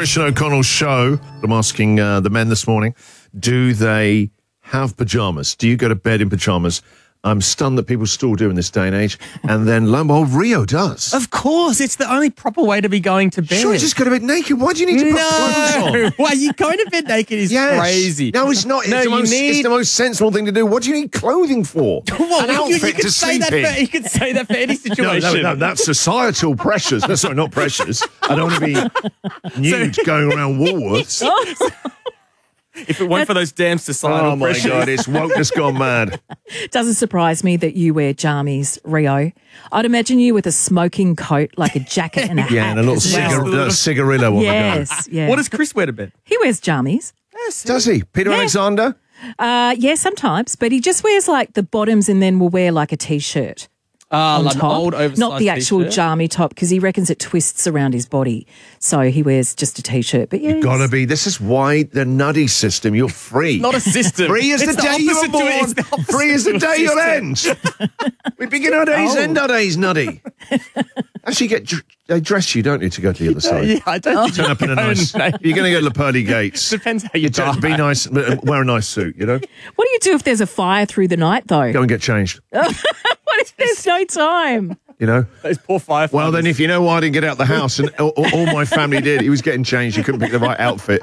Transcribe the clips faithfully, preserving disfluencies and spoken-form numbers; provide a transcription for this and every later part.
Christian O'Connell show. I'm asking uh, the men this morning, do they have pajamas? Do you go to bed in pajamas? I'm stunned that people still do in this day and age. And then, lo and behold, Rio does. Of course, it's the only proper way to be going to bed. Sure, you just go to bed naked. Why do you need to put no. clothes on? Why, you going to bed naked is Yes. crazy. No, it's not. It's, No, the you most, need- it's the most sensible thing to do. What do you need clothing for? Well, An you, outfit you, you to could say sleep that in. for, you could say that for any No, situation. no, no, that's societal pressures. No, sorry, not pressures. I don't want to be nude going around Woolworths. If it weren't for those damn societal Oh, my pressures. God, it's wokeness gone mad. Doesn't surprise me that you wear jammies, Rio. I'd imagine you with a smoking coat, like a jacket and a hat. Yeah, and a little, as well. cigar- little cigarillo on the go. Yes, yeah. What does Chris wear to bed? He wears jammies. Does he? Peter Yeah. Alexander? Uh, yeah, sometimes, but he just wears like the bottoms and then will wear like a t-shirt. Ah, on like an top, old oversized not the actual t-shirt. jammy top, because he reckons it twists around his body. So he wears just a t-shirt. But yeah, Gotta be. This is why the nuddy system, you're free. Not a system. Free is It's the day you were opposite to it. born. It's the opposite Free is the to a day you'll system. end. We begin our days, Oh. end our days, nuddy. Actually, get dr- they dress you, don't you, to go to the other side? Yeah, I don't think Turn up in a nice. No. You're going to go to the pearly gates. Depends how you T- die. Be nice. uh, Wear a nice suit. You know. what do you do if there's a fire through the night, though? Go and get changed. What if there's no time? You know. Those poor firefighters. Well, then, if you know why I didn't get out the house, and all, all my family did, he was getting changed. He couldn't pick the right outfit.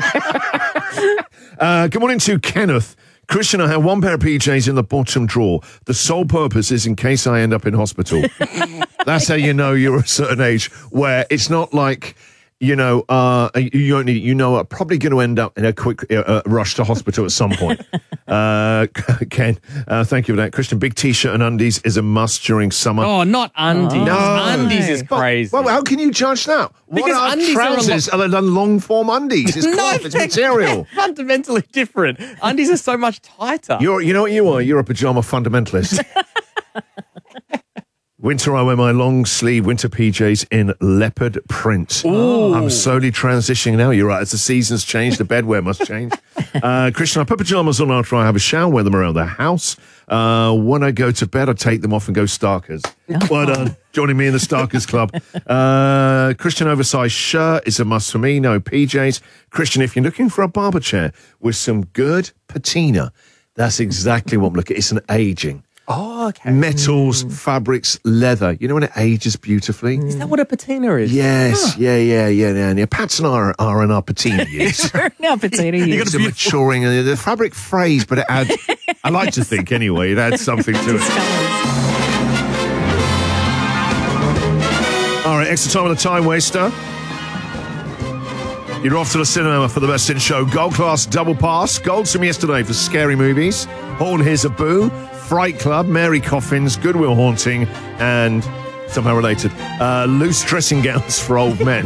uh, good morning to Kenneth. Christian, I have one pair of P Js in the bottom drawer. The sole purpose is in case I end up in hospital. That's how you know you're a certain age, where it's not like, you know, uh, you only, you know, are probably going to end up in a quick uh, rush to hospital at some point. Uh, Ken, uh, thank you for that. Christian, big T-shirt and undies is a must during summer. Oh, not undies. No. Undies is Well, crazy. Well, how can you judge that? What Because are undies are a trousers other than long-form undies? It's cloth, it's they're material. fundamentally different. Undies are so much tighter. You're, you know what you are? You're a pajama fundamentalist. Winter, I wear my long sleeve winter P Js in leopard print. Ooh. I'm slowly transitioning now. You're right. As the seasons change, the bedwear must change. Uh, Christian, I put pajamas on after I have a shower, wear them around the house. Uh, when I go to bed, I take them off and go Starkers. Well done. Joining me in the Starkers Club. Uh, Christian, oversized shirt is a must for me. No P Js. Christian, if you're looking for a barber chair with some good patina, that's exactly what I'm looking at. It's an aging. Oh, okay. Metals, fabrics, leather. You know when it ages beautifully? Is that what a patina is? Yes, yeah, yeah, yeah, yeah. yeah. Pat and I are, are in our patina years. No, potato You years. It's a maturing. And the fabric phrase, but it adds, I like to think anyway, it adds something to it. All right, extra time on the time waster. You're off to the cinema for the best in show. Gold class double pass. Golds from yesterday for scary movies. Horn Here's a Boo. Fright Club. Mary Coffins. Goodwill Haunting. And somehow related, uh, loose dressing gowns for old men.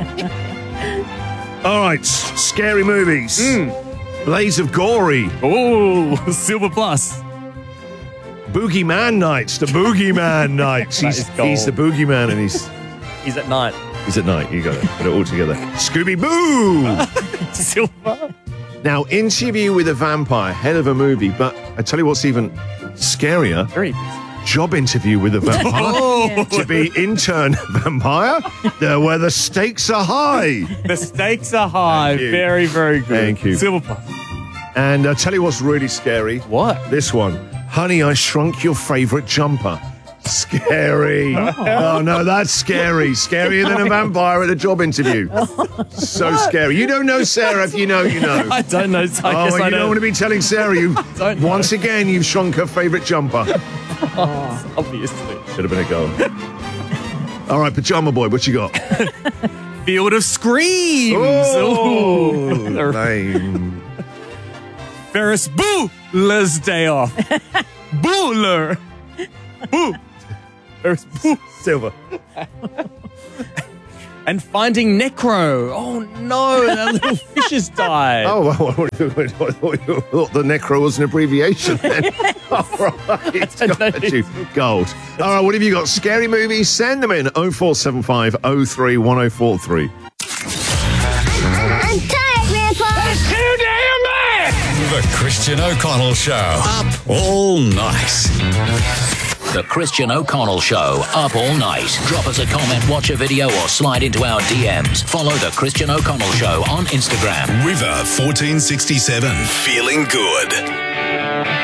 All right, scary movies. Mm. Blaze of Gory. Oh, Silver Plus. Boogeyman Nights. The Boogeyman Nights. That He's, is gold. he's the Boogeyman and he's... He's at night. He's at night. You got it. Put it all together. Scooby-Boo! Silver. Now, Interview with a Vampire, hell of a movie, but I tell you what's even scarier, Very. Job Interview with a Vampire. Oh, To be intern vampire, there where the stakes are high. the stakes are high. Thank you. Very, very good. Thank you. Silver Plus. And I'll tell you what's really scary. What? This one. Honey, I Shrunk Your Favorite Jumper. Scary. Oh, no, that's scary. Scarier than a vampire at a job interview. So scary. You don't know Sarah. If you know, you know. I don't know. So I Oh, guess well, I you don't don't. want to be telling Sarah you Don't know. once again you've shrunk her favourite jumper. Obviously. Should have been a goal. All right, Pajama Boy, what you got? Field of Screams. Oh, Ooh. lame. Ferris Bueller's Day Off. Bueller. Boo. Ferris Boo. Silver. And Finding Necro. Oh no, that little fish has died. Oh, well, I thought the Necro was an abbreviation then. All right. don't know. Got you. Gold. All right, what have you got? Scary movies? Send them in oh four seven five oh three one oh four three. I'm tired, Grandpa. That's too damn bad! The Christian O'Connell Show. Up all night. The Christian O'Connell Show, up all night. Drop us a comment, watch a video, or slide into our D Ms. Follow The Christian O'Connell Show on Instagram. River fourteen sixty-seven. Feeling good.